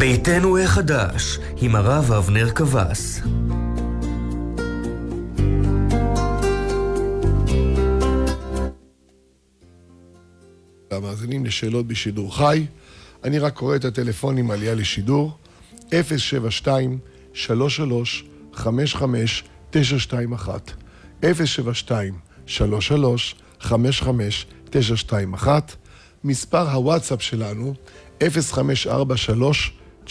ביתנו החדש, עם הרב אבנר קבס. המאזינים לשאלות בשידור חי, אני רק קורא את הטלפונים עלייה לשידור, 072-33-55-921, 072-33-55-921, מספר הוואטסאפ שלנו, 0543-900-800,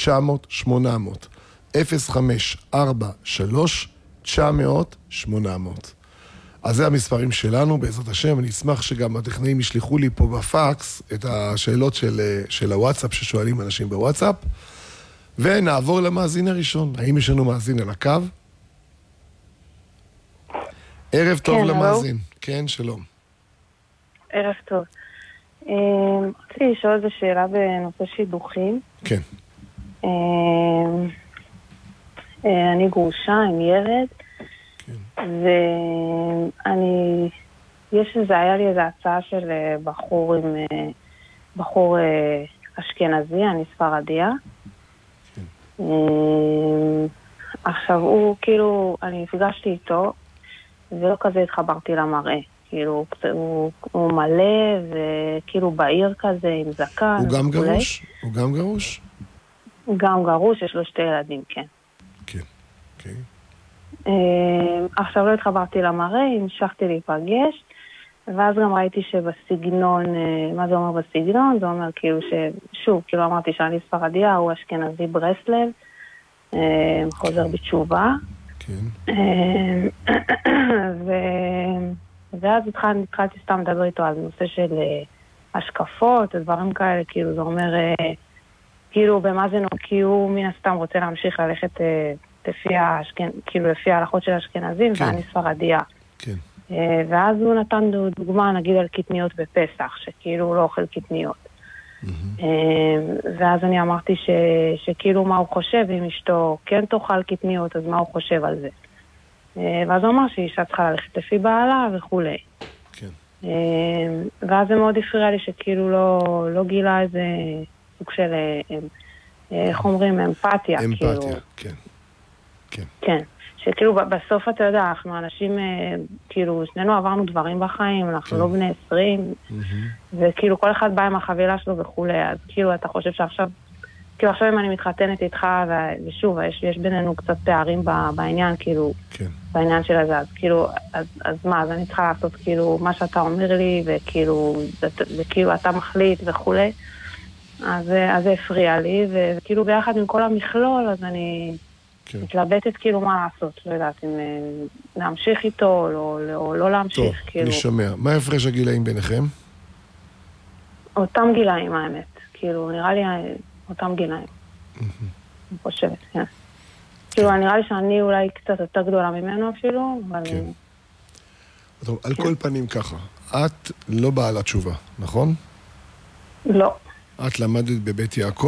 0543-900-800. אז זה המספרים שלנו, בעזרת השם. אני אשמח שגם הטכנאים ישלחו לי פה בפקס את השאלות של הוואטסאפ ששואלים אנשים בוואטסאפ, ונעבור למאזין הראשון. האם יש לנו מאזין על הקו? ערב טוב למאזין. כן, שלום. ערב טוב. רציתי לשאול איזו שאלה בנושא שידוכים. כן. אני גרושה עם ילד, ואני, היה לי איזו הצעה של בחור אשכנזי, אני ספרדיה. עכשיו הוא, כאילו, אני נפגשתי איתו, ולא כזה התחברתי למראה. כאילו, הוא מלא, וכאילו בעיר כזה, עם זקן. הוא גם גרוש? הוא גם גרוש? הוא גם גרוש, יש לו 2 ילדים, כן. כן, אוקיי. עכשיו לא התחברתי למראה, המשכתי להיפגש, ואז גם ראיתי שבסגנון, מה זה אומר בסגנון? זה אומר כאילו שוב, כאילו אמרתי שאני ספרדיה, הוא אשכנזי ברסלב, חוזר בתשובה. כן. ואז התחלתי סתם לדבר איתו על נושא של השקפות, דברים כאלה, כאילו זה אומר, כאילו במה זה כי הוא מן הסתם רוצה להמשיך ללכת לפי ההלכות של האשכנזים, ואני ספרדיה. כן. ואז הוא נתן דוגמה, נגיד, על קטניות בפסח, שכאילו הוא לא אוכל קטניות. ואז אני אמרתי שכאילו מה הוא חושב, אם אשתו כן תאכל קטניות, אז מה הוא חושב על זה. ואז הוא אמר שאישה צריכה ללכת לפי בעלה וכולי. כן. ואז זה מאוד הפריע לי שכאילו לא גילה איזה סוג של, איך אומרים, אמפתיה. אמפתיה, כן. כן, שכאילו בסוף אתה יודע, אנחנו אנשים, כאילו שנינו עברנו דברים בחיים, אנחנו לא בני 20, וכאילו כל אחד בא עם החבילה שלו וכולי, אז כאילו אתה חושב שעכשיו, כאילו עכשיו אם אני מתחתנת איתך, ושוב, יש בינינו קצת פערים בעניין, כאילו, בעניין של הזה, אז כאילו, אז מה, אז אני צריכה לעשות כאילו מה שאתה אומר לי, וכאילו אתה מחליט וכולי, אז זה הפריע לי, וכאילו ביחד עם כל המכלול, אז אני מתלבטת כאילו מה לעשות, לא יודעת אם להמשיך איתו או לא להמשיך. טוב, אני שומע. מה הפרש הגילאים ביניכם? אותם גילאים האמת, כאילו נראה לי אותם גילאים. אני חושבת, כן. כאילו נראה לי שאני אולי קצת יותר גדולה ממנו אפילו, אבל... כן. טוב, על כל פנים ככה, את לא בעלת תשובה, נכון? לא. את למדת בבית יעקב?